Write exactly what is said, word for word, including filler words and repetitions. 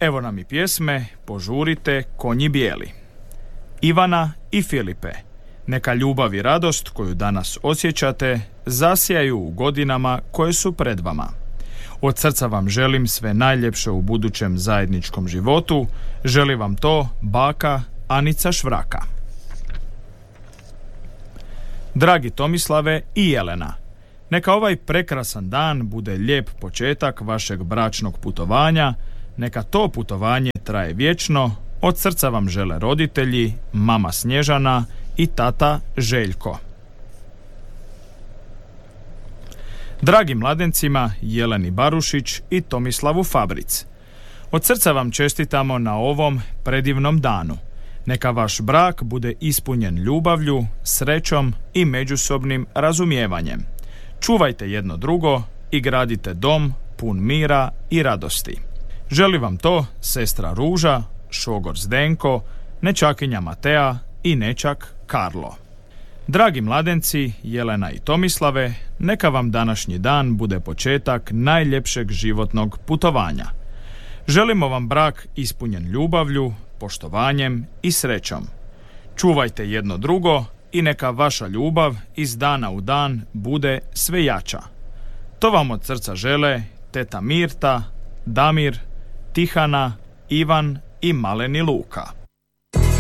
Evo nam i pjesme Požurite konji bijeli. Ivana i Filipe, neka ljubav i radost koju danas osjećate zasijaju u godinama koje su pred vama. Od srca vam želim sve najljepše u budućem zajedničkom životu. Želi vam to baka Anica Švraka. Dragi Tomislave i Jelena, neka ovaj prekrasan dan bude lijep početak vašeg bračnog putovanja. Neka to putovanje traje vječno. Od srca vam žele roditelji, mama Snježana i tata Željko. Dragi mladencima Jeleni Barušić i Tomislavu Fabric, od srca vam čestitamo na ovom predivnom danu. Neka vaš brak bude ispunjen ljubavlju, srećom i međusobnim razumijevanjem. Čuvajte jedno drugo i gradite dom pun mira i radosti. Želi vam to sestra Ruža, šogor Zdenko, nečakinja Matea i nečak Karlo. Dragi mladenci Jelena i Tomislave, neka vam današnji dan bude početak najljepšeg životnog putovanja. Želimo vam brak ispunjen ljubavlju, poštovanjem i srećom. Čuvajte jedno drugo i neka vaša ljubav iz dana u dan bude sve jača. To vam od srca žele teta Mirta, Damir, Tihana, Ivan i maleni Luka.